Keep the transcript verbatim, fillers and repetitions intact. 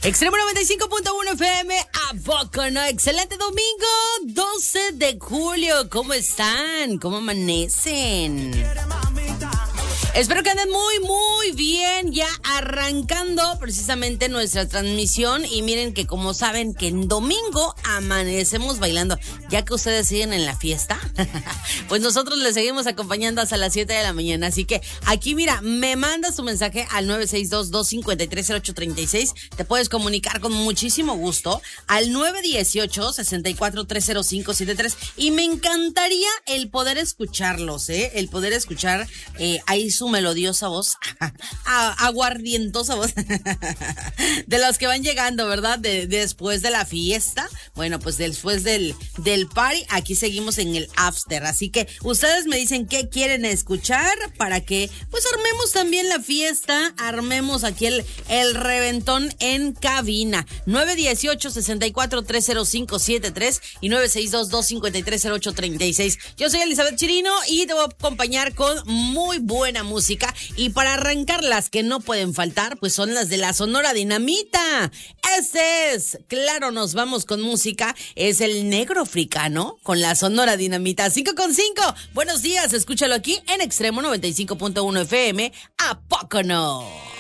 Extremo noventa y cinco punto uno F M, ¿a poco no? Excelente domingo, doce de julio. ¿Cómo están? ¿Cómo amanecen? Espero que anden muy, muy bien, ya arrancando precisamente nuestra transmisión. Y miren que como saben que en domingo amanecemos bailando, ya que ustedes siguen en la fiesta, pues nosotros les seguimos acompañando hasta las siete de la mañana. Así que aquí, mira, me mandas tu mensaje al nueve seis dos, dos cinco tres, cero ocho tres seis. Te puedes comunicar con muchísimo gusto al nueve uno ocho, seis cuatro tres cero cinco siete tres. Y me encantaría el poder escucharlos, ¿eh? El poder escuchar eh, ahí su melodiosa voz, aguardientosa voz, de los que van llegando, ¿verdad? De, después de la fiesta, bueno, pues después del, del party, aquí seguimos en el after, así que ustedes me dicen qué quieren escuchar para que, pues, armemos también la fiesta, armemos aquí el, el reventón en cabina. nueve uno ocho, seis cuatro tres cero cinco siete tres y nueve seis dos, dos cinco tres, cero ocho tres seis. Yo soy Elizabeth Chirino y te voy a acompañar con muy buena música. Y para arrancar, las que no pueden faltar, pues son las de la Sonora Dinamita. Ese es, claro, nos vamos con música. Es el Negro Africano con la Sonora Dinamita. cinco con cinco. Buenos días, escúchalo aquí en Extremo noventa y cinco punto uno F M. ¿A poco no?